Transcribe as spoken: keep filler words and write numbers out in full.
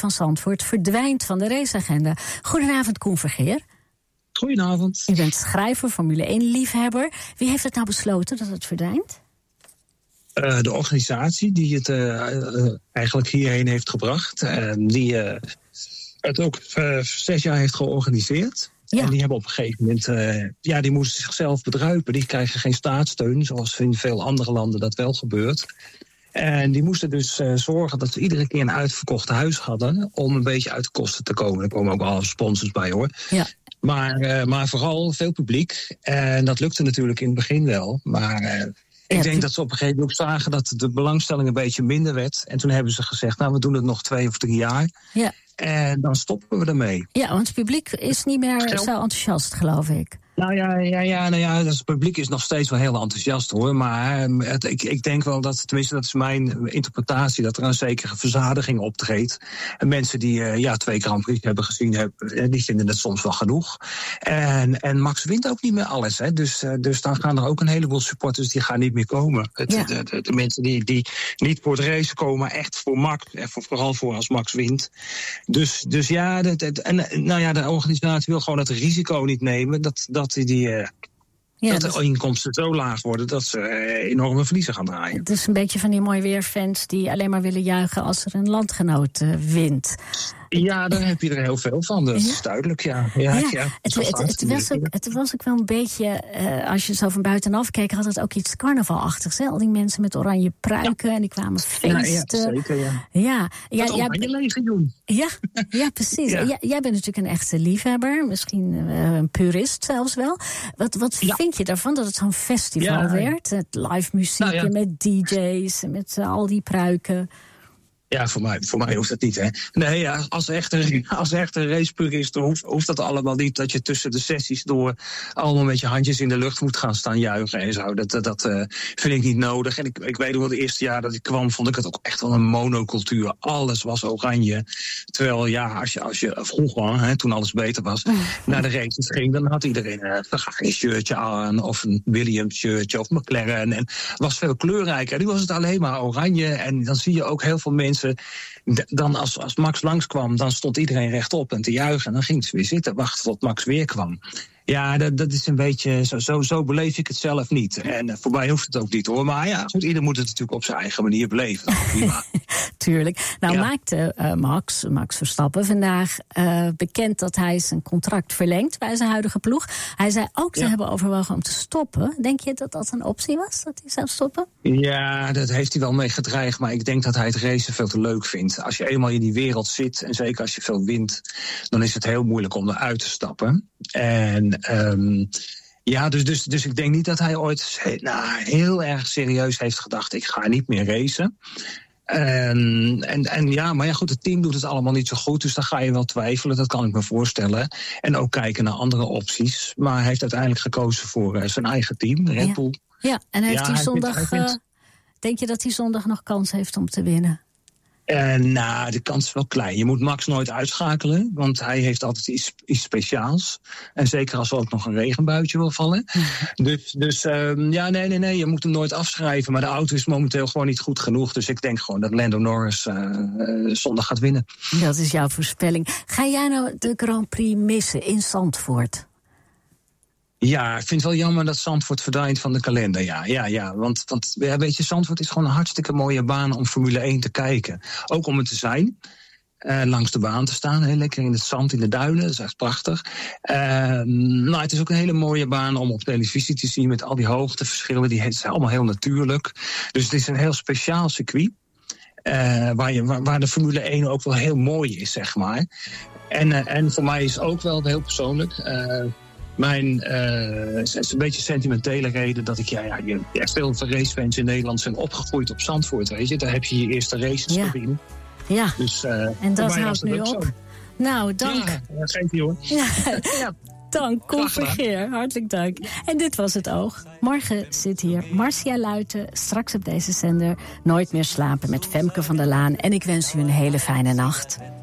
van Zandvoort verdwijnt van de raceagenda. Goedenavond, Koen Vergeer. Goedenavond. U bent schrijver, Formule één-liefhebber. Wie heeft het nou besloten dat het verdwijnt? Uh, de organisatie die het uh, uh, eigenlijk hierheen heeft gebracht. Uh, die uh, het ook uh, zes jaar heeft georganiseerd. Ja. En die hebben op een gegeven moment, uh, ja, die moesten zichzelf bedruipen. Die krijgen geen staatssteun, zoals in veel andere landen dat wel gebeurt. En die moesten dus uh, zorgen dat ze iedere keer een uitverkocht huis hadden om een beetje uit de kosten te komen. Er komen ook wel sponsors bij, hoor. Ja. Maar, uh, maar vooral veel publiek. En dat lukte natuurlijk in het begin wel. Maar uh, ik ja, denk dat ze op een gegeven moment ook zagen dat de belangstelling een beetje minder werd. En toen hebben ze gezegd, nou, we doen het nog twee of drie jaar. Ja. En dan stoppen we ermee. Ja, want het publiek is niet meer Geld. zo enthousiast, geloof ik. Nou ja, ja, ja, nou ja, het publiek is nog steeds wel heel enthousiast, hoor. Maar het, ik, ik denk wel dat, tenminste dat is mijn interpretatie, dat er een zekere verzadiging optreedt. En mensen die uh, ja, twee Grand Prix hebben gezien, hebben, die vinden het soms wel genoeg. En, en Max wint ook niet meer alles, hè. Dus, uh, dus dan gaan er ook een heleboel supporters die gaan niet meer komen. Het, ja. de, de, de mensen die, die niet voor het racen komen, maar echt voor Max, voor, vooral voor als Max wint. Dus, dus ja, de, de, en, nou ja, de organisatie wil gewoon het risico niet nemen dat, dat die, die uh, ja, dat de dus inkomsten zo laag worden dat ze uh, enorme verliezen gaan draaien. Het is een beetje van die mooi weerfans die alleen maar willen juichen als er een landgenoot uh, wint. Ja, daar heb je er heel veel van, dat ja? is duidelijk, ja. ja, ja, ja het, het, het, het, was ook, het was ook wel een beetje, uh, als je zo van buitenaf keek, had het ook iets carnavalachtigs. Hè? Al die mensen met oranje pruiken ja. en die kwamen feesten. Ja, ja zeker, ja. Ja, ja, dat oranje legioen. Ja, ja, precies. Ja. Ja, jij bent natuurlijk een echte liefhebber, misschien uh, een purist zelfs wel. Wat, wat ja. vind je daarvan dat het zo'n festival ja. werd? Het live muziek nou, ja. met D J's, met uh, al die pruiken. Ja, voor mij, voor mij hoeft dat niet, hè. Nee, ja, als echte, als echte racepurist hoeft, hoeft dat allemaal niet, dat je tussen de sessies door allemaal met je handjes in de lucht moet gaan staan juichen en zo. Dat, dat, dat uh, vind ik niet nodig. En ik, ik weet nog wel, de eerste jaar dat ik kwam, vond ik het ook echt wel een monocultuur. Alles was oranje. Terwijl, ja, als je, als je vroeger, hè, toen alles beter was, mm. naar de races ging, dan had iedereen een Ferrari-shirtje aan, of een Williams-shirtje, of McLaren. En het was veel kleurrijker. Nu was het alleen maar oranje. En dan zie je ook heel veel mensen. Dan als, als Max langskwam, dan stond iedereen rechtop en te juichen. En dan ging ze weer zitten, wachten tot Max weer kwam. Ja, dat, dat is een beetje, zo, zo, zo beleef ik het zelf niet. En uh, voor mij hoeft het ook niet, hoor. Maar ja, goed, ieder moet het natuurlijk op zijn eigen manier beleven. Tuurlijk. Nou, ja. maakte uh, Max, Max Verstappen vandaag uh, bekend dat hij zijn contract verlengt bij zijn huidige ploeg. Hij zei ook te ja. hebben overwogen om te stoppen. Denk je dat dat een optie was, dat hij zou stoppen? Ja, dat heeft hij wel mee gedreigd. Maar ik denk dat hij het racen veel te leuk vindt. Als je eenmaal in die wereld zit, en zeker als je veel wint, dan is het heel moeilijk om eruit te stappen. En Um, ja, dus, dus, dus ik denk niet dat hij ooit nou, heel erg serieus heeft gedacht, ik ga niet meer racen. En, en, en ja, maar ja, goed, het team doet het allemaal niet zo goed, dus dan ga je wel twijfelen, dat kan ik me voorstellen. En ook kijken naar andere opties. Maar hij heeft uiteindelijk gekozen voor uh, zijn eigen team, Red Bull. Ja, ja en heeft ja, hij zondag, hij vindt, hij vindt, uh, denk je dat hij zondag nog kans heeft om te winnen? Uh, nou, de kans is wel klein. Je moet Max nooit uitschakelen, want hij heeft altijd iets, iets speciaals. En zeker als er ook nog een regenbuitje wil vallen. Mm-hmm. Dus, dus uh, ja, nee, nee, nee, je moet hem nooit afschrijven. Maar de auto is momenteel gewoon niet goed genoeg. Dus ik denk gewoon dat Lando Norris uh, uh, zondag gaat winnen. Dat is jouw voorspelling. Ga jij nou de Grand Prix missen in Zandvoort? Ja, ik vind het wel jammer dat Zandvoort verdwijnt van de kalender. Ja, ja, ja. Want, want ja, weet je, Zandvoort is gewoon een hartstikke mooie baan om Formule één te kijken. Ook om het te zijn. Uh, langs de baan te staan, hè, lekker in het zand, in de duinen. Dat is echt prachtig. Uh, nou, het is ook een hele mooie baan om op televisie te zien met al die hoogteverschillen. Die zijn allemaal heel natuurlijk. Dus het is een heel speciaal circuit. Uh, waar, je, waar, waar de Formule één ook wel heel mooi is, zeg maar. En, uh, en voor mij is ook wel heel persoonlijk. Uh, Mijn uh, is een beetje sentimentele reden dat ik, ja, ja, je, ja veel racefans in Nederland zijn opgegroeid op Zandvoort, weet je. Daar heb je je eerste races ja. gezien. Ja, dus, uh, en dat houdt nu op. Zo. Nou, dank. Ja, geef je hoor. Ja, ja. Dank, Koen Vergeer. Hartelijk dank. En dit was Het Oog. Morgen zit hier Marcia Luiten, straks op deze zender Nooit meer slapen met Femke van der Laan. En ik wens u een hele fijne nacht.